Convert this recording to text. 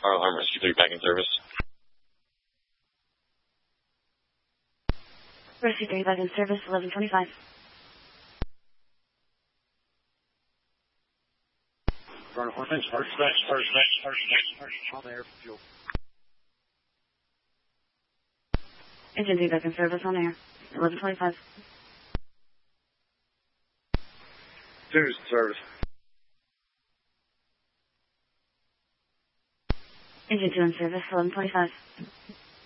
Fire alarm rescue 3 back in service. Rescue 3 back in service, 1125. On air, fuel. Engine 3 back in service, on air, 1125. 2's service. Engine 2 in service, 1125.